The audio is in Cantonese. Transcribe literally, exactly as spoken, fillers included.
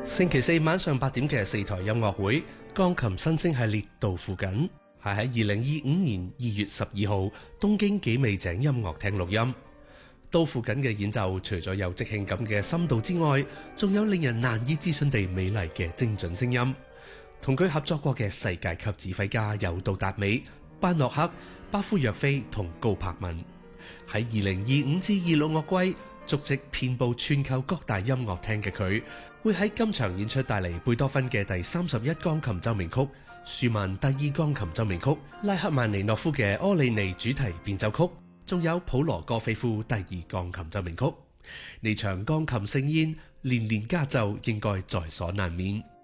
星期四晚上八點嘅四台音樂會鋼琴新星系列到附近，係喺二零二五年二月十二號東京紀美井音樂廳錄音。到附近嘅演奏除咗有即興感嘅深度之外，仲有令人難以置信地美麗嘅精準聲音。同佢合作過嘅世界級指揮家有杜達美、班諾克、巴夫若菲同高柏文。喺二零二五至二六樂季足跡遍佈全球各大音樂廳嘅佢，會喺今場演出帶嚟貝多芬嘅第三十一鋼琴奏鳴曲、舒曼第二鋼琴奏鳴曲、拉赫曼尼諾夫嘅柯利尼主題變奏曲，仲有普羅戈菲夫第二鋼琴奏鳴曲。呢場鋼琴盛宴，連連佳奏應該在所難免。